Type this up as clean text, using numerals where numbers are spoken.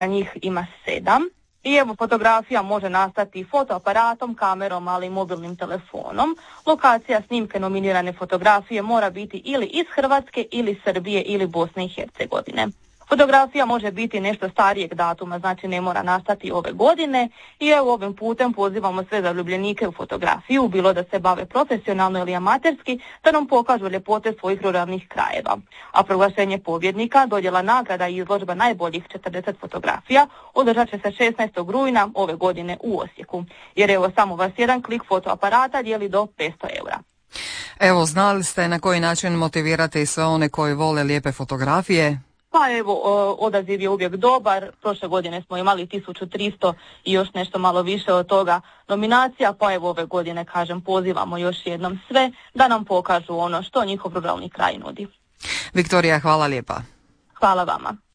njih ima 7. I evo, fotografija može nastati fotoaparatom, kamerom, ali i mobilnim telefonom. Lokacija snimke nominirane fotografije mora biti ili iz Hrvatske, ili Srbije, ili Bosne i Hercegovine. Fotografija može biti nešto starijeg datuma, znači ne mora nastati ove godine. I evo, ovim putem pozivamo sve zaljubljenike u fotografiju, bilo da se bave profesionalno ili amaterski, da nam pokažu ljepote svojih ruralnih krajeva. A proglašenje pobjednika, dodjela nagrada i izložba najboljih 40 fotografija održat će se 16. rujna ove godine u Osijeku. Jer evo, samo vas jedan klik fotoaparata dijeli do 500 eura. Evo, znali ste na koji način motivirati sve one koji vole lijepe fotografije? Pa evo, odaziv je uvijek dobar. Prošle godine smo imali 1300 i još nešto malo više od toga nominacija, pa evo ove godine, kažem, pozivamo još jednom sve da nam pokažu ono što njihov ruralni kraj nudi. Viktorija, hvala lijepa. Hvala vama.